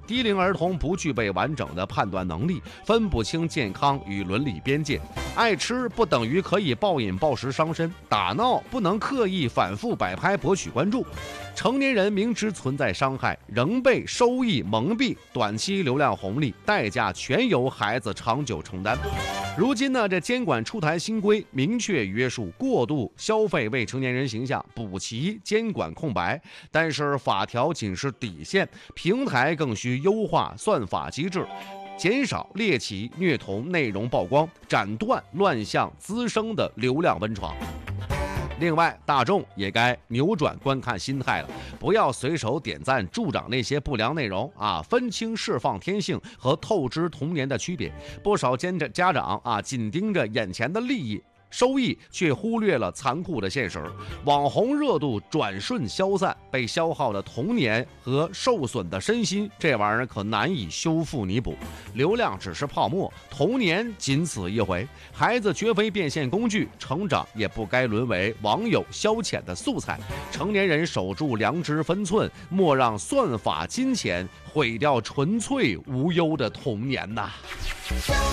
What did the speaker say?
低龄儿童不具备完整的判断能力，分不清健康与伦理边界。爱吃不等于可以暴饮暴食伤身，打闹不能刻意反复摆拍博取关注。成年人明知存在伤害，仍被收益蒙蔽，短期流量红利，代价全由孩子长久承担。如今呢，这监管出台新规，明确约束过度消费未成年人形象，补齐监管空白。但是法条仅是底线，平台更需优化算法机制，减少猎奇、虐童内容曝光，斩断乱象滋生的流量温床。另外，大众也该扭转观看心态了，不要随手点赞助长那些不良内容啊，分清释放天性和透支童年的区别。不少家长啊，紧盯着眼前的利益收益，却忽略了残酷的现实。网红热度转瞬消散，被消耗的童年和受损的身心，这玩意儿可难以修复弥补。流量只是泡沫，童年仅此一回。孩子绝非变现工具，成长也不该沦为网友消遣的素材。成年人守住良知分寸，莫让算法金钱毁掉纯粹无忧的童年呐。